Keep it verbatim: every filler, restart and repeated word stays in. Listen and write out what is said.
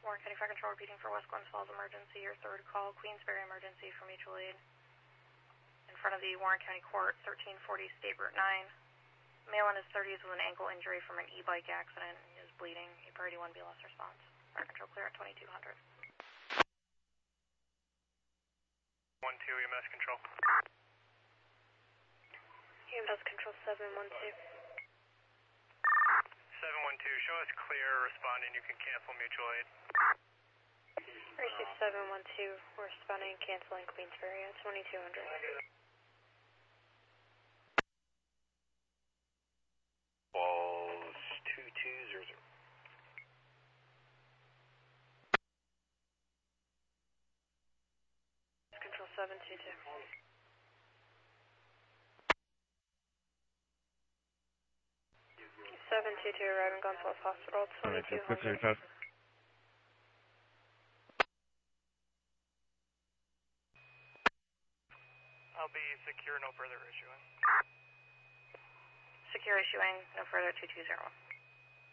Warren County Fire Control repeating for West Glens Falls emergency. Your third call, Queensbury emergency for mutual aid. In front of the Warren County Court, thirteen forty State Route nine. Male in his thirties with an ankle injury from an e-bike accident and is bleeding. A priority one B L S response. Fire Control clear at twenty-two hundred. one two E M S Control. E M S Control seven one two. seven one two, show us clear, responding, you can cancel mutual aid. Receive seven one two, we're responding, canceling Queensbury at twenty-two hundred. Balls two two zero zero. Control seven two two. seven two two arriving Gonzales Hospital, twenty-two hundred. I'll be secure, no further issuing. Secure issuing, no further two two zero one.